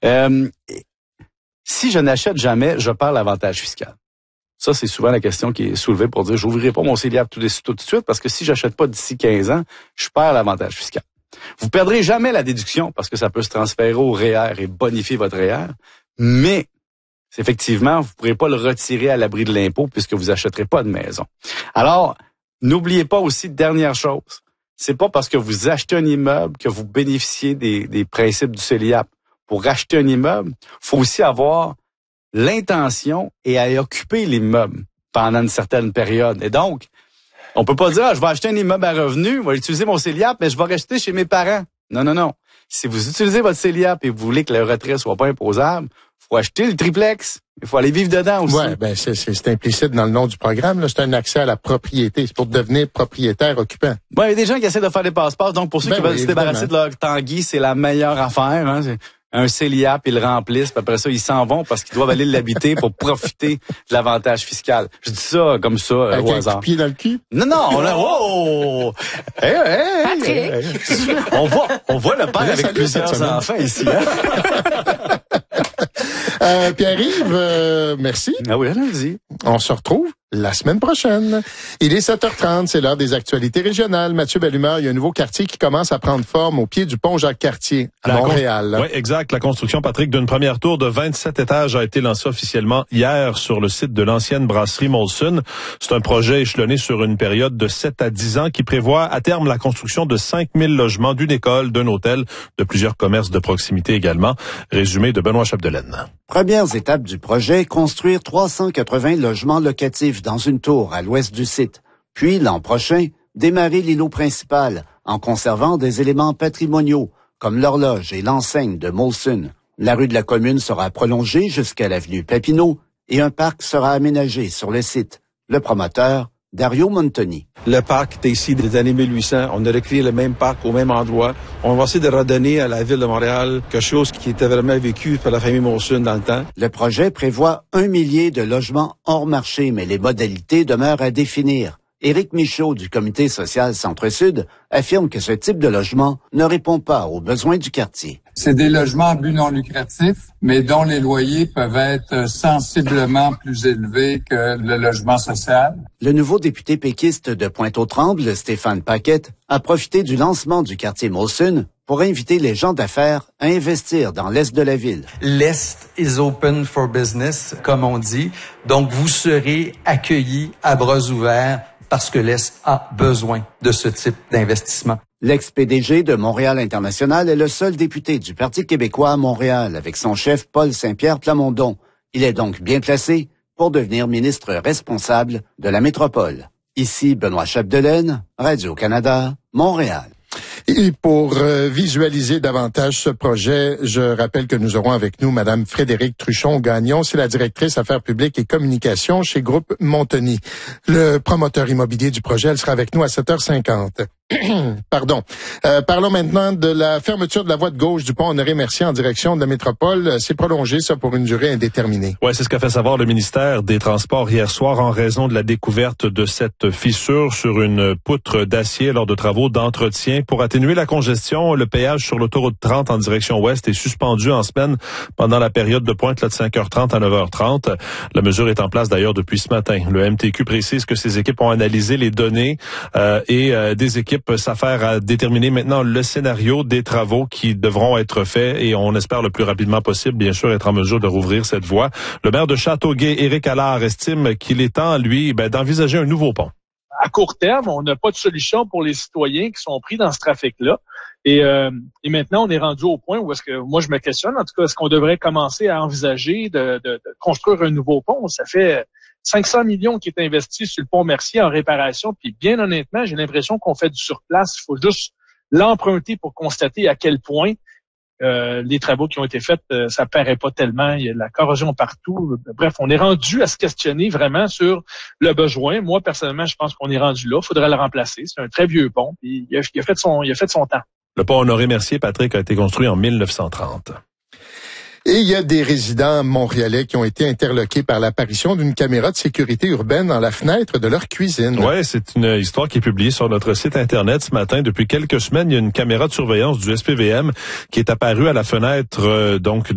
Si je n'achète jamais, je perds l'avantage fiscal. Ça, c'est souvent la question qui est soulevée pour dire, j'ouvrirai pas mon CELIAP tout de suite parce que si j'achète pas d'ici 15 ans, je perds l'avantage fiscal. Vous perdrez jamais la déduction parce que ça peut se transférer au REER et bonifier votre REER, mais effectivement, vous pourrez pas le retirer à l'abri de l'impôt puisque vous achèterez pas de maison. Alors, n'oubliez pas aussi, dernière chose, c'est pas parce que vous achetez un immeuble que vous bénéficiez des principes du CELIAP. Pour racheter un immeuble, faut aussi avoir l'intention et à occuper l'immeuble pendant une certaine période. Et donc, on peut pas dire, je vais acheter un immeuble à revenu, je vais utiliser mon CELIAP, mais je vais rester chez mes parents. Non. Si vous utilisez votre CELIAP et vous voulez que le retrait soit pas imposable, faut acheter le triplex. Il faut aller vivre dedans aussi. Ouais, ben c'est implicite dans le nom du programme. Là, c'est un accès à la propriété. C'est pour devenir propriétaire occupant. Bon, il y a des gens qui essaient de faire des passe-passe. Donc pour ceux qui veulent se débarrasser de leur Tanguy, c'est la meilleure affaire. Hein? Un CELIAP, ils le remplissent, puis après ça, ils s'en vont parce qu'ils doivent aller l'habiter pour profiter de l'avantage fiscal. Je dis ça comme ça, avec au hasard. Un pied dans le cul? Non, on voit le père avec plusieurs enfants ici. Hein? Pierre-Yves, merci. Ah oui, allez-y. On se retrouve la semaine prochaine. Il est 7h30, c'est l'heure des actualités régionales. Mathieu Bellumeur, il y a un nouveau quartier qui commence à prendre forme au pied du pont Jacques-Cartier à Montréal. Oui, exact. La construction, Patrick, d'une première tour de 27 étages a été lancée officiellement hier sur le site de l'ancienne brasserie Molson. C'est un projet échelonné sur une période de 7 à 10 ans qui prévoit à terme la construction de 5000 logements, d'une école, d'un hôtel, de plusieurs commerces de proximité également. Résumé de Benoît Chapdelaine. Premières étapes du projet, construire 380 logements locatifs dans une tour à l'ouest du site. Puis, l'an prochain, démarrer l'îlot principal en conservant des éléments patrimoniaux comme l'horloge et l'enseigne de Molson. La rue de la commune sera prolongée jusqu'à l'avenue Papineau et un parc sera aménagé sur le site. Le promoteur, Dario Montoni. Le parc était ici des années 1800. On a recréé le même parc au même endroit. On va essayer de redonner à la ville de Montréal quelque chose qui était vraiment vécu par la famille Molson dans le temps. Le projet prévoit 1 millier de logements hors marché, mais les modalités demeurent à définir. Éric Michaud du Comité social Centre-Sud affirme que ce type de logement ne répond pas aux besoins du quartier. C'est des logements à but non lucratif, mais dont les loyers peuvent être sensiblement plus élevés que le logement social. Le nouveau député péquiste de Pointe-aux-Trembles, Stéphane Paquette, a profité du lancement du quartier Molson pour inviter les gens d'affaires à investir dans l'est de la ville. L'est is open for business, comme on dit. Donc, vous serez accueillis à bras ouverts parce que l'Est a besoin de ce type d'investissement. L'ex-PDG de Montréal International est le seul député du Parti québécois à Montréal avec son chef Paul Saint-Pierre Plamondon. Il est donc bien placé pour devenir ministre responsable de la métropole. Ici Benoît Chapdelaine, Radio-Canada, Montréal. Et pour visualiser davantage ce projet, je rappelle que nous aurons avec nous Madame Frédérique Truchon-Gagnon, c'est la directrice Affaires publiques et communications chez Groupe Montoni. Le promoteur immobilier du projet, elle sera avec nous à 7h50. Pardon. Parlons maintenant de la fermeture de la voie de gauche du pont Honoré-Mercier en direction de la métropole. C'est prolongé, ça, pour une durée indéterminée. Ouais, c'est ce qu'a fait savoir le ministère des Transports hier soir en raison de la découverte de cette fissure sur une poutre d'acier lors de travaux d'entretien. Pour atténuer la congestion, le péage sur l'autoroute 30 en direction ouest est suspendu en semaine pendant la période de pointe là, de 5h30 à 9h30. La mesure est en place d'ailleurs depuis ce matin. Le MTQ précise que ses équipes ont analysé les données et des équipes s'affairent à déterminer maintenant le scénario des travaux qui devront être faits et on espère le plus rapidement possible, bien sûr, être en mesure de rouvrir cette voie. Le maire de Châteauguay, Éric Allard, estime qu'il est temps, lui, d'envisager un nouveau pont. À court terme, on n'a pas de solution pour les citoyens qui sont pris dans ce trafic-là. Et maintenant, on est rendu au point où est-ce que, moi je me questionne, en tout cas, est-ce qu'on devrait commencer à envisager de construire un nouveau pont? Ça fait 500 millions qui est investi sur le pont Mercier en réparation, puis bien honnêtement, j'ai l'impression qu'on fait du surplace. Il faut juste l'emprunter pour constater à quel point les travaux qui ont été faits, ça paraît pas tellement. Il y a de la corrosion partout. Bref, on est rendu à se questionner vraiment sur le besoin. Moi, personnellement, je pense qu'on est rendu là. Il faudrait le remplacer. C'est un très vieux pont. Puis il a fait son temps. Le pont Honoré-Mercier, Patrick, a été construit en 1930. Et il y a des résidents montréalais qui ont été interloqués par l'apparition d'une caméra de sécurité urbaine dans la fenêtre de leur cuisine. Ouais, c'est une histoire qui est publiée sur notre site Internet ce matin. Depuis quelques semaines, il y a une caméra de surveillance du SPVM qui est apparue à la fenêtre, donc,